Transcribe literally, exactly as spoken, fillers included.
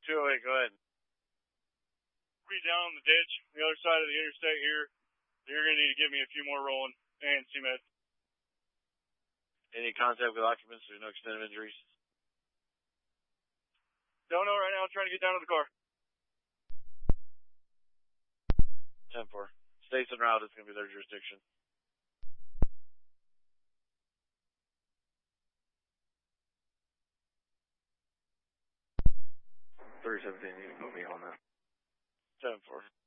two oh eight, go ahead. Be down the ditch, the other side of the interstate here. You're going to need to give me a few more rolling and C M E D. Any contact with occupants? There's no extent of injuries? Don't know right now. I'm trying to get down to the car. ten four. States en route is going to be their jurisdiction. three seventeen, you can put me on that. ten four.